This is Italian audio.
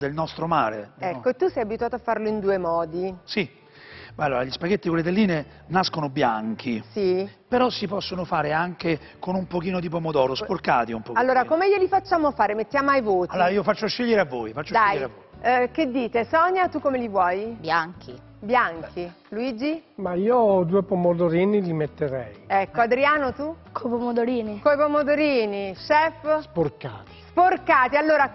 del nostro mare. Ecco, tu sei abituato a farlo in due modi. Sì, allora, gli spaghetti con le telline nascono bianchi, Sì. però si possono fare anche con un pochino di pomodoro, sporcati un po'. Allora, come glieli facciamo fare? Mettiamo ai voti. Allora, io faccio scegliere a voi, Dai, che dite? Sonia, tu come li vuoi? Bianchi. Bianchi. Luigi? Ma io 2 pomodorini li metterei. Ecco, Adriano tu? Con pomodorini. Coi pomodorini. Chef? Sporcati. Sporcati. Allora,